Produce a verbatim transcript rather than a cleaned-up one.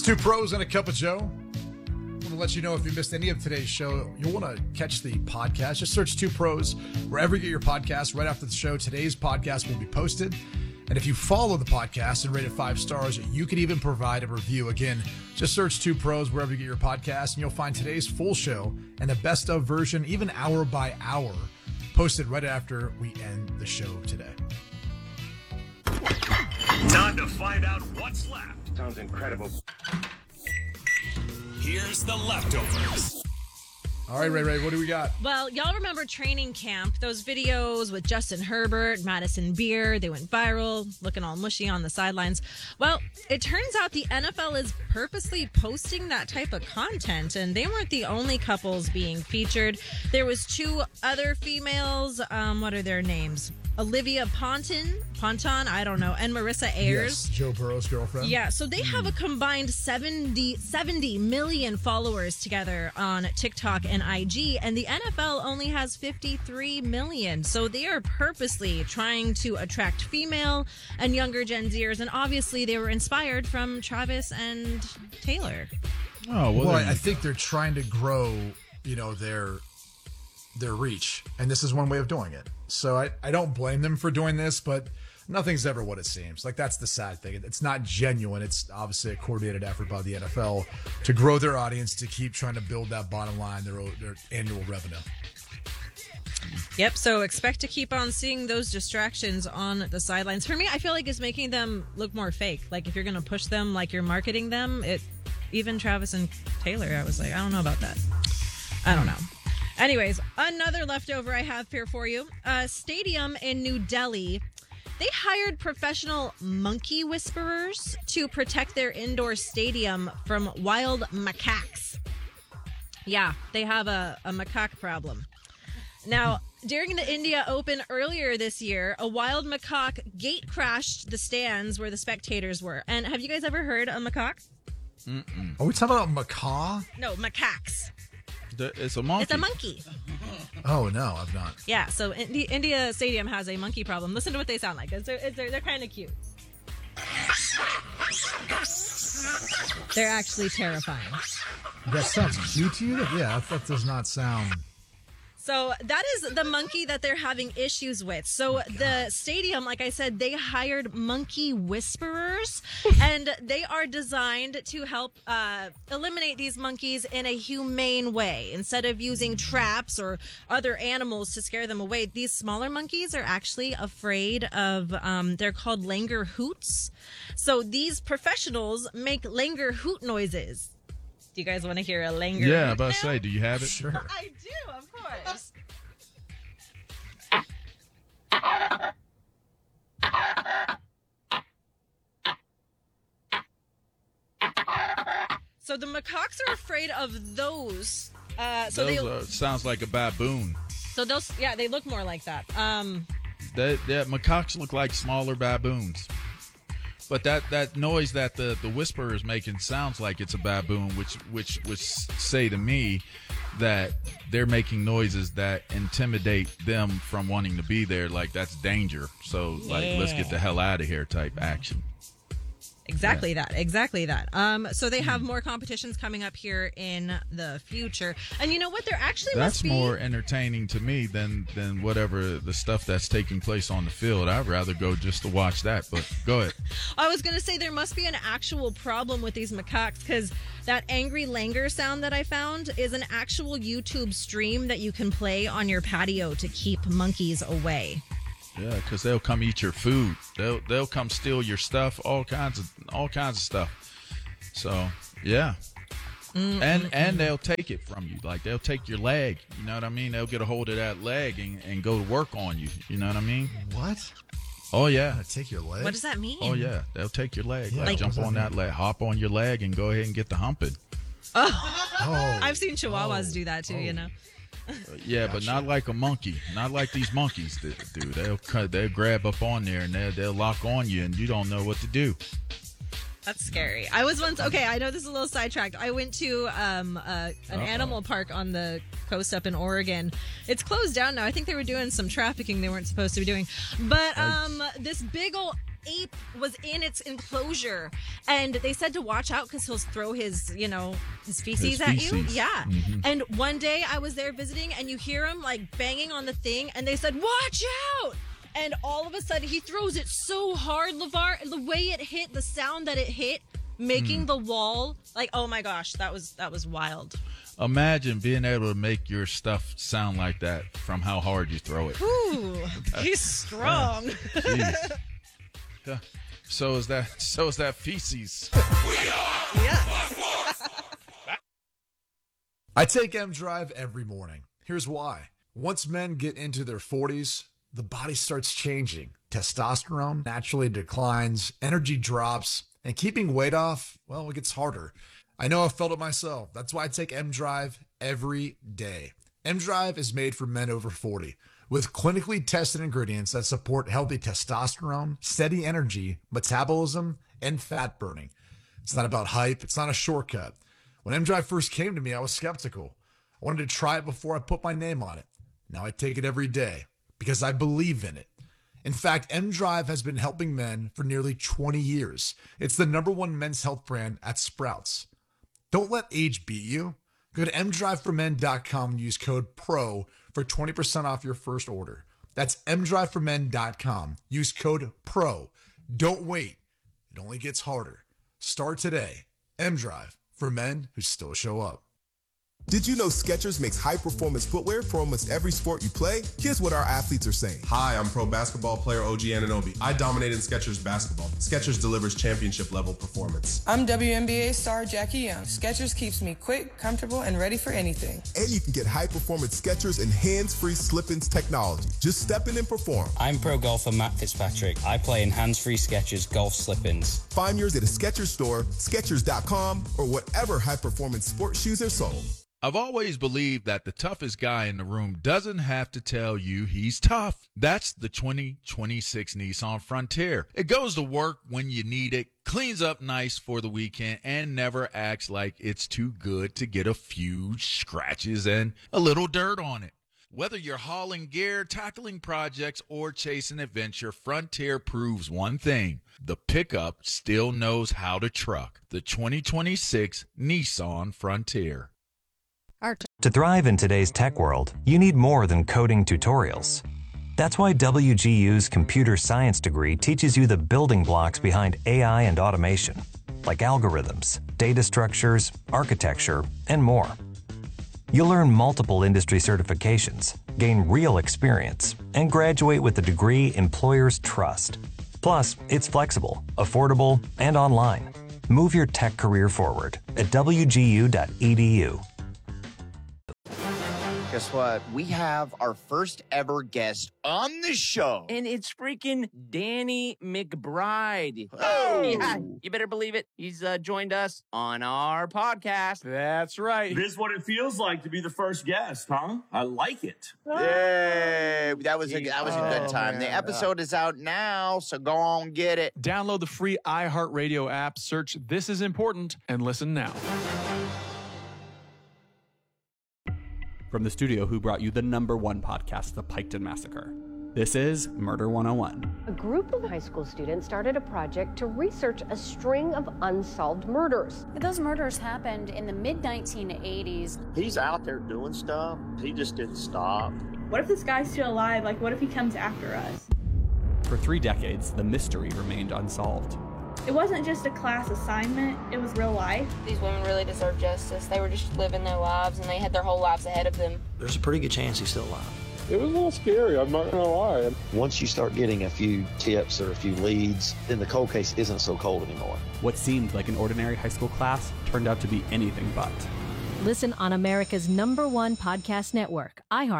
Two pros and a cup of Joe. I want to let you know if you missed any of today's show, you'll want to catch the podcast. Just search Two Pros wherever you get your podcast. Right after the show, today's podcast will be posted. And if you follow the podcast and rate it five stars, you can even provide a review. Again, just search Two Pros wherever you get your podcast, and you'll find today's full show and a best of version, even hour by hour, posted right after we end the show today. Time to find out what's left. Sounds incredible. Here's the leftovers. All right, Ray Ray, what do we got? Well, y'all remember training camp, those videos with Justin Herbert, Madison Beer, they went viral, looking all mushy on the sidelines. Well, it turns out the N F L is purposely posting that type of content, and they weren't the only couples being featured. There was two other females, um, what are their names? Olivia Ponton, Ponton, I don't know, and Marissa Ayers. Yes, Joe Burrow's girlfriend. Yeah, so they have a combined seventy, seventy million followers together on TikTok and I G, and the N F L only has fifty-three million. So they are purposely trying to attract female and younger Gen Zers, and obviously they were inspired from Travis and Taylor. Oh, well, Well, I I think they're trying to grow, you know, their their reach, and this is one way of doing it. So I, I don't blame them for doing this, but nothing's ever what it seems. Like, that's the sad thing. It's not genuine. It's obviously a coordinated effort by the N F L to grow their audience, to keep trying to build that bottom line, their, their annual revenue. Yep, so expect to keep on seeing those distractions on the sidelines. For me, I feel like it's making them look more fake. Like, if you're going to push them like you're marketing them, it even Travis and Taylor, I was like, I don't know about that. I don't know. Anyways, another leftover I have here for you. A stadium in New Delhi, they hired professional monkey whisperers to protect their indoor stadium from wild macaques. Yeah, they have a, a macaque problem. Now, during the India Open earlier this year, a wild macaque gate crashed the stands where the spectators were. And have you guys ever heard of macaque? Are we talking about macaw? No, macaques. It's a monkey. It's a monkey. Oh, no, I've not. Yeah, so Indi- India Stadium has a monkey problem. Listen to what they sound like. It's, they're they're, they're kind of cute. They're actually terrifying. That sounds cute to you? Yeah, that does not sound... So that is the monkey that they're having issues with. So the stadium, like I said, they hired monkey whisperers, and they are designed to help uh, eliminate these monkeys in a humane way. Instead of using traps or other animals to scare them away, these smaller monkeys are actually afraid of, um, they're called langur hoots. So these professionals make langur hoot noises. Do you guys want to hear a langur Yeah, hoot I'm about to now? say, do you have it? Sure. I do, of course. So the macaques are afraid of those. Uh, so Those they, are, sounds like a baboon. so those, yeah, they look more like that. Um, That, that macaques look like smaller baboons. But that, that noise that the, the whisperer is making sounds like it's a baboon, which which would say to me that they're making noises that intimidate them from wanting to be there. Like, that's danger. So, like, let's get the hell out of here type action. Exactly that. Exactly that. Um, so they have more competitions coming up here in the future. And you know what? There actually That's must be... more entertaining to me than, than whatever the stuff that's taking place on the field. I'd rather go just to watch that, but go ahead. I was going to say there must be an actual problem with these macaques, because that angry langur sound that I found is an actual YouTube stream that you can play on your patio to keep monkeys away. Yeah, because they'll come eat your food. They'll they'll come steal your stuff. All kinds of all kinds of stuff. So yeah, mm-hmm. and and they'll take it from you. Like, they'll take your leg. You know what I mean? They'll get a hold of that leg and, and go to work on you. You know what I mean? What? Oh yeah. Gonna take your leg? What does that mean? Oh yeah. They'll take your leg. Yeah, like, like- jump on that leg, hop on your leg, and go ahead and get the humping. Oh, Oh. I've seen chihuahuas Oh. do that too, Oh. you know. Yeah, but not like a monkey. Not like these monkeys that do. They'll cut, they'll grab up on there and they'll, they'll lock on you, and you don't know what to do. That's scary. I was once, okay, I know this is a little sidetracked. I went to um, uh, an Uh-oh. animal park on the coast up in Oregon. It's closed down now. I think they were doing some trafficking they weren't supposed to be doing. But um, this big old ape was in its enclosure, and they said to watch out because he'll throw his, you know, his feces, His at you. feces. Yeah. Mhm. And one day I was there visiting, and you hear him like banging on the thing, and they said, "Watch out!" And all of a sudden, he throws it so hard, LeVar, and the way it hit, the sound that it hit, making Mm. the wall, like, oh my gosh, that was that was wild. Imagine being able to make your stuff sound like that from how hard you throw it. Ooh, he's strong. Jeez. Yeah. So is that. So is that feces. I take M Drive every morning. Here's why. Once men get into their forties, the body starts changing. Testosterone naturally declines, energy drops, and keeping weight off, well, it gets harder. I know I've felt it myself. That's why I take M Drive every day. M Drive is made for men over forty with clinically tested ingredients that support healthy testosterone, steady energy, metabolism, and fat burning. It's not about hype. It's not a shortcut. When M Drive first came to me, I was skeptical. I wanted to try it before I put my name on it. Now I take it every day because I believe in it. In fact, M Drive has been helping men for nearly twenty years. It's the number one men's health brand at Sprouts. Don't let age beat you. Go to m drive for men dot com and use code PRO for twenty percent off your first order. That's m drive for men dot com. Use code PRO. Don't wait. It only gets harder. Start today. M Drive for men who still show up. Did you know Skechers makes high-performance footwear for almost every sport you play? Here's what our athletes are saying. Hi, I'm pro basketball player O G Anunoby. I dominate in Skechers basketball. Skechers delivers championship-level performance. I'm W N B A star Jackie Young. Skechers keeps me quick, comfortable, and ready for anything. And you can get high-performance Skechers and hands-free slip-ins technology. Just step in and perform. I'm pro golfer Matt Fitzpatrick. I play in hands-free Skechers golf slip-ins. Find yours at a Skechers store, Skechers dot com, or whatever high-performance sports shoes are sold. I've always believed that the toughest guy in the room doesn't have to tell you he's tough. That's the twenty twenty-six Nissan Frontier. It goes to work when you need it, cleans up nice for the weekend, and never acts like it's too good to get a few scratches and a little dirt on it. Whether you're hauling gear, tackling projects, or chasing adventure, Frontier proves one thing. The pickup still knows how to truck. The twenty twenty-six Nissan Frontier. To thrive in today's tech world, you need more than coding tutorials. That's why W G U's computer science degree teaches you the building blocks behind A I and automation, like algorithms, data structures, architecture, and more. You'll earn multiple industry certifications, gain real experience, and graduate with a degree employers trust. Plus, it's flexible, affordable, and online. Move your tech career forward at w g u dot e d u. Guess what? We have our first ever guest on the show. And it's freaking Danny McBride. Oh. Yeah, you better believe it. He's uh, joined us on our podcast. That's right. This is what it feels like to be the first guest, huh? I like it. Yay! That was a, that was a good Oh, time. man. The episode is out now, so go on get it. Download the free iHeartRadio app, search This Is Important, and listen now. From the studio who brought you the number one podcast, The Piketon Massacre. This is Murder one oh one. A group of high school students started a project to research a string of unsolved murders. Those murders happened in the mid nineteen eighties. He's out there doing stuff. He just didn't stop. What if this guy's still alive? Like, what if he comes after us? For three decades, the mystery remained unsolved. It wasn't just a class assignment, it was real life. These women really deserve justice. They were just living their lives, and they had their whole lives ahead of them. There's a pretty good chance he's still alive. It was a little scary, I'm not gonna lie. Once you start getting a few tips or a few leads, then the cold case isn't so cold anymore. What seemed like an ordinary high school class turned out to be anything but. Listen on America's number one podcast network, iHeart.